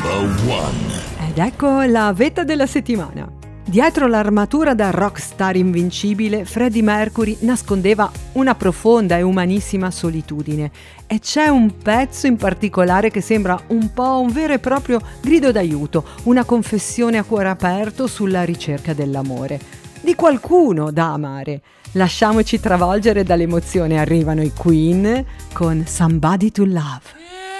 Ed ecco la vetta della settimana. Dietro l'armatura da rockstar invincibile, Freddie Mercury nascondeva una profonda e umanissima solitudine. E c'è un pezzo in particolare che sembra un po' un vero e proprio grido d'aiuto, una confessione a cuore aperto sulla ricerca dell'amore. Di qualcuno da amare. Lasciamoci travolgere dall'emozione, arrivano i Queen con Somebody to Love.